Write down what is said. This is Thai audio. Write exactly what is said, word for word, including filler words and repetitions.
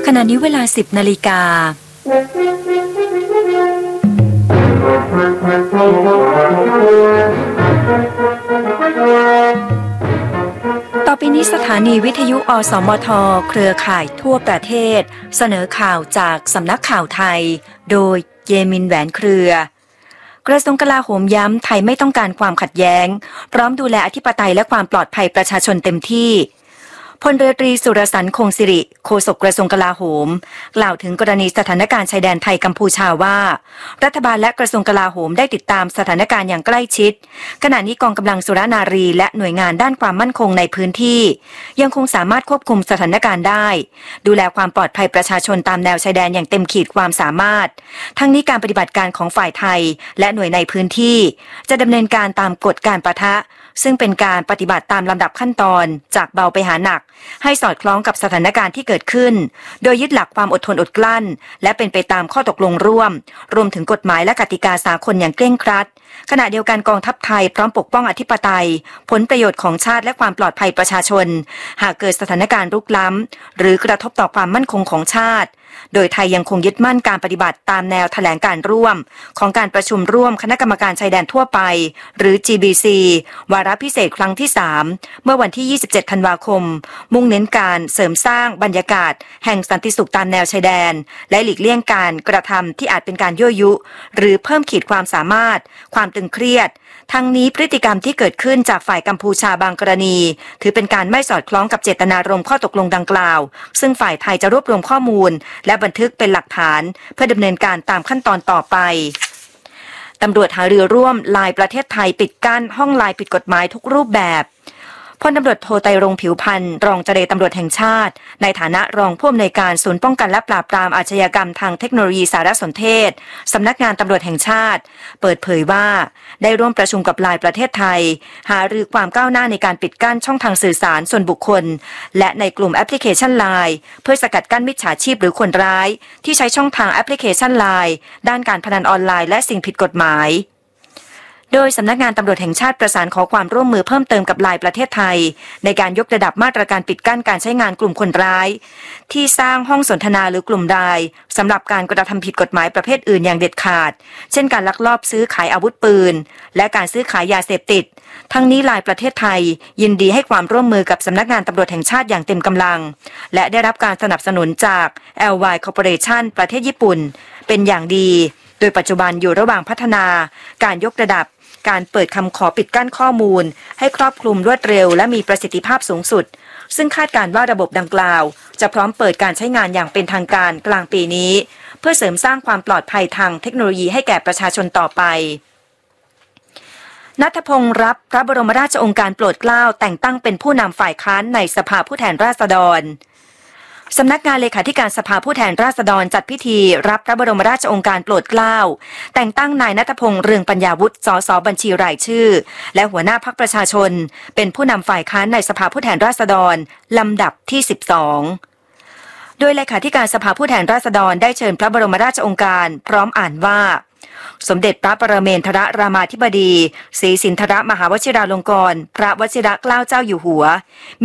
ขณะนี้เวลาสิบนาฬิกาต่อไปนี้สถานีวิทยุอสมทเครือข่ายทั่วประเทศเสนอข่าวจากสำนักข่าวไทยโดยเยมินแหวนเครือกระทรวงกลาโหมย้ำไทยไม่ต้องการความขัดแย้งพร้อมดูแลอธิปไตยและความปลอดภัยประชาชนเต็มที่พลเรือตรีสุรสันต์คงสิริโฆษกกระทรวงกลาโหมกล่าวถึงกรณีสถานการณ์ชายแดนไทยกัมพูชาว่ารัฐบาลและกระทรวงกลาโหมได้ติดตามสถานการณ์อย่างใกล้ชิดขณะนี้กองกำลังสุรนารีและหน่วยงานด้านความมั่นคงในพื้นที่ยังคงสามารถควบคุมสถานการณ์ได้ดูแลความปลอดภัยประชาชนตามแนวชายแดนอย่างเต็มขีดความสามารถทั้งนี้การปฏิบัติการของฝ่ายไทยและหน่วยในพื้นที่จะดำเนินการตามกฎการปะทะซึ่งเป็นการปฏิบัติตามลำดับขั้นตอนจากเบาไปหาหนักให้สอดคล้องกับสถานการณ์ที่เกิดขึ้นโดยยึดหลักความอดทนอดกลั้นและเป็นไปตามข้อตกลงร่วมรวมถึงกฎหมายและกติกาสากลอย่างเคร่งครัดขณะเดียวกันกองทัพไทยพร้อมปกป้องอธิปไตยผลประโยชน์ของชาติและความปลอดภัยประชาชนหากเกิดสถานการณ์รุกล้ำหรือกระทบต่อความมั่นคงของชาติโดยไทยยังคงยึดมั่นการปฏิบัติตามแนวแถลงการร่วมของการประชุมร่วมคณะกรรมการชายแดนทั่วไปหรือ จี บี ซี วาระพิเศษครั้งที่สามเมื่อวันที่ยี่สิบเจ็ดธันวาคมมุ่งเน้นการเสริมสร้างบรรยากาศแห่งสันติสุขตามแนวชายแดนและหลีกเลี่ยงการกระทำที่อาจเป็นการยั่วยุหรือเพิ่มขีดความสามารถความตึงเครียดทั้งนี้พฤติกรรมที่เกิดขึ้นจากฝ่ายกัมพูชาบางกรณีถือเป็นการไม่สอดคล้องกับเจตนารมณ์ข้อตกลงดังกล่าวซึ่งฝ่ายไทยจะรวบรวมข้อมูลและบันทึกเป็นหลักฐานเพื่อดำเนินการตามขั้นตอนต่อไปตำรวจหารือร่วมไลน์ประเทศไทยปิดกั้นห้องไลน์ผิดกฎหมายทุกรูปแบบพลตำรวจโทไตรรงค์ผิวพรรณรองเจรตำรวจแห่งชาติในฐานะรองผู้อำนวยการศูนย์ป้องกันและปราบปรามอาชญากรรมทางเทคโนโลยีสารสนเทศสำนักงานตำรวจแห่งชาติเปิดเผยว่าได้ร่วมประชุมกับไลน์ประเทศไทยหารือความก้าวหน้าในการปิดกั้นช่องทางสื่อสารส่วนบุคคลและในกลุ่มแอปพลิเคชันไลน์เพื่อสกัดกั้นมิจฉาชีพหรือคนร้ายที่ใช้ช่องทางแอปพลิเคชันไลน์ด้านการพนันออนไลน์และสิ่งผิดกฎหมายโดยสำนักงานตำรวจแห่งชาติประสานขอความร่วมมือเพิ่มเติมกับไลน์ประเทศไทยในการยกระดับมาตรการปิดกั้นการใช้งานกลุ่มคนร้ายที่สร้างห้องสนทนาหรือกลุ่มไลน์สำหรับการกระทำผิดกฎหมายประเภทอื่นอย่างเด็ดขาดเช่นการลักลอบซื้อขายอาวุธปืนและการซื้อขายยาเสพติดทั้งนี้ไลน์ประเทศไทยยินดีให้ความร่วมมือกับสำนักงานตำรวจแห่งชาติอย่างเต็มกำลังและได้รับการสนับสนุนจาก แอล วาย Corporation ประเทศญี่ปุ่นเป็นอย่างดีโดยปัจจุบันอยู่ระหว่างพัฒนาการยกระดับการเปิดคำขอปิดกั้นข้อมูลให้ครอบคลุมรวดเร็วและมีประสิทธิภาพสูงสุดซึ่งคาดการณ์ว่าระบบดังกล่าวจะพร้อมเปิดการใช้งานอย่างเป็นทางการกลางปีนี้เพื่อเสริมสร้างความปลอดภัยทางเทคโนโลยีให้แก่ประชาชนต่อไปณัฐพงษ์รับพระบรมราชโองการโปรดเกล้าแต่งตั้งเป็นผู้นำฝ่ายค้านในสภาผู้แทนราษฎรสำนักงานเลขาธิการสภาผู้แทนราษฎรจัดพิธีรับพระบรมราชโองการโปรดเกล้าแต่งตั้งนายณัฐพงษ์เรืองปัญญาวุฒิสสบัญชีรายชื่อและหัวหน้าพรรคประชาชนเป็นผู้นำฝ่ายค้านในสภาผู้แทนราษฎรลำดับที่สิบสองโดยเลขาธิการสภาผู้แทนราษฎรได้เชิญพระบรมราชโองการพร้อมอ่านว่าสมเด็จพระปรเมนทรรามาธิบดีศรีสินธรมหาวชิราลงกรณ์พระวชิรเกล้าเจ้าอยู่หัว